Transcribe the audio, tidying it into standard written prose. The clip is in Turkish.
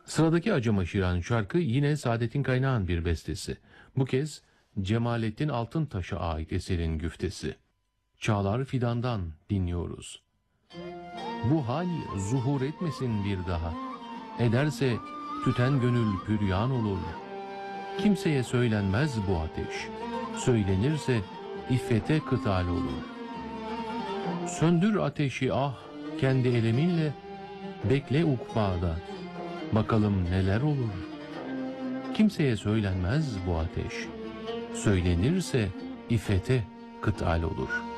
Sıradaki acıma şiran şarkı yine Saadettin Kaynağ'ın bir bestesi. Bu kez Cemalettin Altıntaş'a ait eserin güftesi. Çağlar Fidan'dan dinliyoruz. Bu hal zuhur etmesin bir daha. Ederse tüten gönül püryan olur. Kimseye söylenmez bu ateş. Söylenirse iffete kıtal olur. Söndür ateşi ah kendi eleminle. Bekle ukbada. Bakalım neler olur. Kimseye söylenmez bu ateş. Söylenirse iffete kıtal olur.